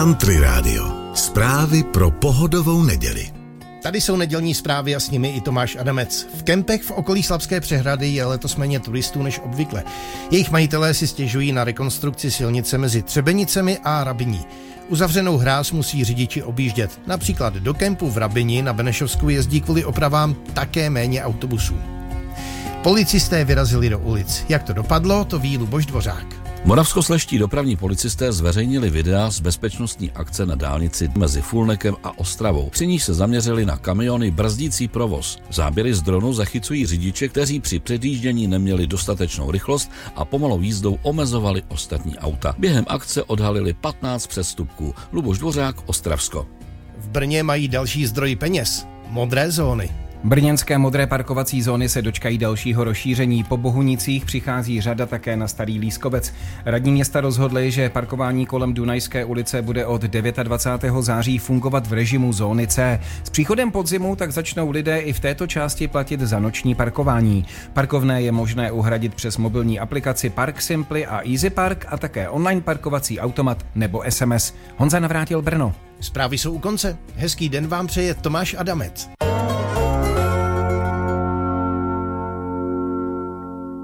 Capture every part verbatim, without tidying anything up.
Country Radio. Zprávy pro pohodovou neděli. Tady jsou nedělní zprávy a s nimi i Tomáš Adamec. V kempech v okolí Slabské Přehrady je letos méně turistů než obvykle. Jejich majitelé si stěžují na rekonstrukci silnice mezi Třebenicemi a Rabyní. Uzavřenou hráz musí řidiči objíždět. Například do kempu v Rabyni na Benešovsku jezdí kvůli opravám také méně autobusů. Policisté vyrazili do ulic. Jak to dopadlo, to ví Luboš Dvořák. Moravskoslezští dopravní policisté zveřejnili videa z bezpečnostní akce na dálnici mezi Fulnekem a Ostravou. Při níž se zaměřili na kamiony brzdící provoz. Záběry z dronu zachycují řidiče, kteří při předjíždění neměli dostatečnou rychlost a pomalou jízdou omezovali ostatní auta. Během akce odhalili patnáct přestupků. Luboš Dvořák, Ostravsko. V Brně mají další zdroj peněz. Modré zóny. Brněnské modré parkovací zóny se dočkají dalšího rozšíření. Po Bohunicích přichází řada také na Starý Lískovec. Radní města rozhodli, že parkování kolem Dunajské ulice bude od dvacátého devátého září fungovat v režimu zóny C. S příchodem podzimu tak začnou lidé i v této části platit za noční parkování. Parkovné je možné uhradit přes mobilní aplikaci Park Simply a Easy Park a také online parkovací automat nebo S M S. Honza Navrátil, Brno. Zprávy jsou u konce. Hezký den vám přeje Tomáš Adamec.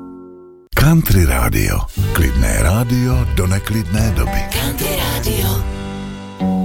Country Radio. Klidné rádio do neklidné doby. Country Radio.